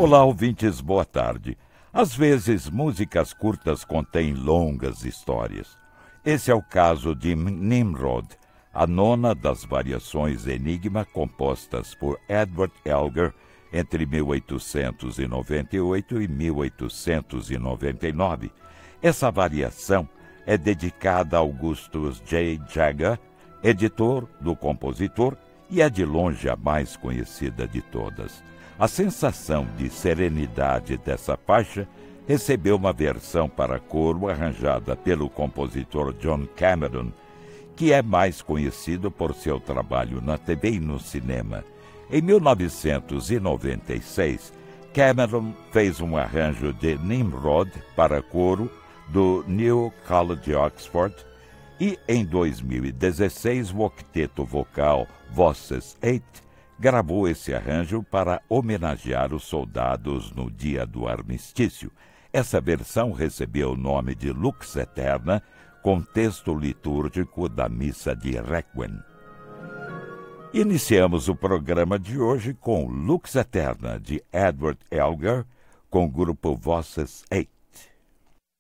Olá, ouvintes, boa tarde. Às vezes, músicas curtas contêm longas histórias. Esse é o caso de Nimrod, a nona das variações Enigma compostas por Edward Elgar entre 1898 e 1899. Essa variação é dedicada a Augustus J. Jagger, editor do compositor, e é de longe a mais conhecida de todas. A sensação de serenidade dessa faixa recebeu uma versão para coro arranjada pelo compositor John Cameron, que é mais conhecido por seu trabalho na TV e no cinema. Em 1996, Cameron fez um arranjo de Nimrod para coro do New College Oxford e, em 2016, o octeto vocal Voices 8 gravou esse arranjo para homenagear os soldados no dia do armistício. Essa versão recebeu o nome de Lux Eterna, com texto litúrgico da missa de Requiem. Iniciamos o programa de hoje com Lux Eterna, de Edward Elgar, com o grupo Voices 8.